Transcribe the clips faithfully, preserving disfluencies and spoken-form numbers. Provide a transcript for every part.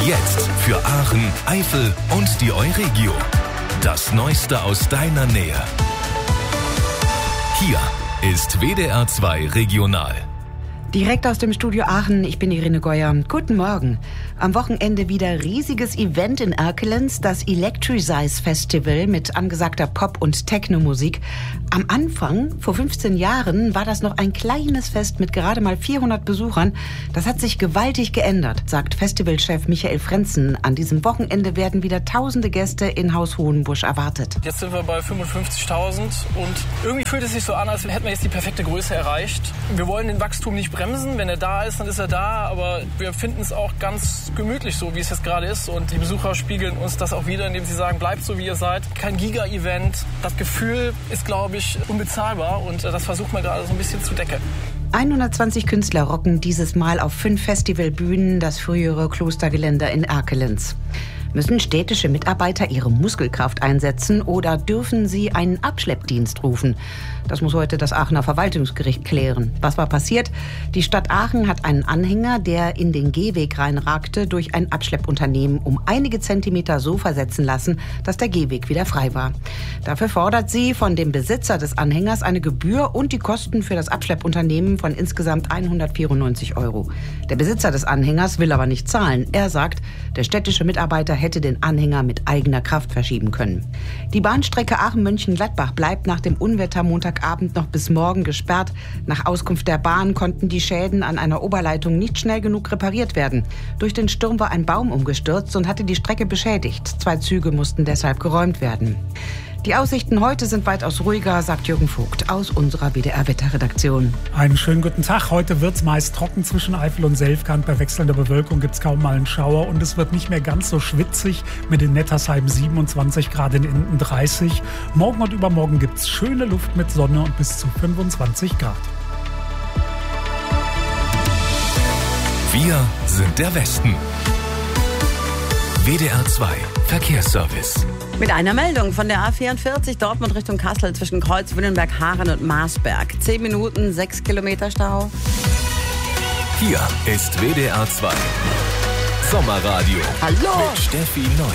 Jetzt für Aachen, Eifel und die Euregio. Das Neueste aus deiner Nähe. Hier ist W D R zwei Regional. Direkt aus dem Studio Aachen, ich bin Irene Geuer. Guten Morgen. Am Wochenende wieder riesiges Event in Erkelenz, das Electricize Festival mit angesagter Pop- und Techno-Musik. Am Anfang, vor fünfzehn Jahren, war das noch ein kleines Fest mit gerade mal vierhundert Besuchern. Das hat sich gewaltig geändert, sagt Festivalchef Michael Frenzen. An diesem Wochenende werden wieder tausende Gäste in Haus Hohenbusch erwartet. Jetzt sind wir bei fünfundfünfzigtausend und irgendwie fühlt es sich so an, als hätten wir jetzt die perfekte Größe erreicht. Wir wollen den Wachstum nicht bremsen. Wenn er da ist, dann ist er da. Aber wir finden es auch ganz gemütlich, so wie es jetzt gerade ist. Und die Besucher spiegeln uns das auch wieder, indem sie sagen, bleibt so, wie ihr seid. Kein Giga-Event. Das Gefühl ist, glaube ich, unbezahlbar. Und das versucht man gerade so ein bisschen zu decken. hundertzwanzig Künstler rocken dieses Mal auf fünf Festivalbühnen das frühere Klostergelände in Erkelenz. Müssen städtische Mitarbeiter ihre Muskelkraft einsetzen oder dürfen sie einen Abschleppdienst rufen? Das muss heute das Aachener Verwaltungsgericht klären. Was war passiert? Die Stadt Aachen hat einen Anhänger, der in den Gehweg reinragte, durch ein Abschleppunternehmen um einige Zentimeter so versetzen lassen, dass der Gehweg wieder frei war. Dafür fordert sie von dem Besitzer des Anhängers eine Gebühr und die Kosten für das Abschleppunternehmen von insgesamt hundertvierundneunzig Euro. Der Besitzer des Anhängers will aber nicht zahlen. Er sagt, der städtische Mitarbeiter hätte den Anhänger mit eigener Kraft verschieben können. Die Bahnstrecke Aachen-Mönchengladbach bleibt nach dem Unwetter Montagabend noch bis morgen gesperrt. Nach Auskunft der Bahn konnten die Schäden an einer Oberleitung nicht schnell genug repariert werden. Durch den Sturm war ein Baum umgestürzt und hatte die Strecke beschädigt. Zwei Züge mussten deshalb geräumt werden. Die Aussichten heute sind weitaus ruhiger, sagt Jürgen Vogt aus unserer W D R-Wetterredaktion. Einen schönen guten Tag. Heute wird es meist trocken zwischen Eifel und Selfkant. Bei wechselnder Bewölkung gibt es kaum mal einen Schauer. Und es wird nicht mehr ganz so schwitzig mit in Nettersheim siebenundzwanzig Grad, in Enden dreißig. Morgen und übermorgen gibt es schöne Luft mit Sonne und bis zu fünfundzwanzig Grad. Wir sind der Westen. W D R zwei Verkehrsservice. Mit einer Meldung von der A vierundvierzig Dortmund Richtung Kassel zwischen Kreuz Wünnenberg, Haaren und Marsberg. Zehn Minuten, sechs Kilometer Stau. Hier ist W D R zwei Sommerradio. Hallo. Mit Steffi Neu.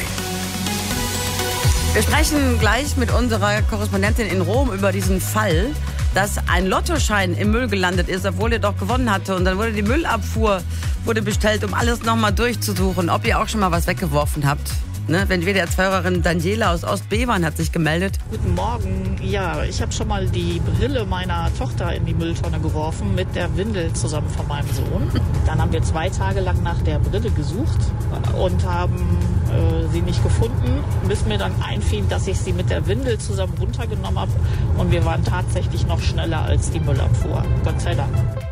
Wir sprechen gleich mit unserer Korrespondentin in Rom über diesen Fall, dass ein Lottoschein im Müll gelandet ist, obwohl er doch gewonnen hatte. Und dann wurde die Müllabfuhr wurde bestellt, um alles nochmal durchzusuchen, ob ihr auch schon mal was weggeworfen habt. Ne, wenn W D R zwei-Hörerin Daniela aus Ostbevern hat sich gemeldet. Guten Morgen. Ja, ich habe schon mal die Brille meiner Tochter in die Mülltonne geworfen mit der Windel zusammen von meinem Sohn. Dann haben wir zwei Tage lang nach der Brille gesucht und haben äh, sie nicht gefunden, bis mir dann einfiel, dass ich sie mit der Windel zusammen runtergenommen habe. Und wir waren tatsächlich noch schneller als die Müllabfuhr. Gott sei Dank.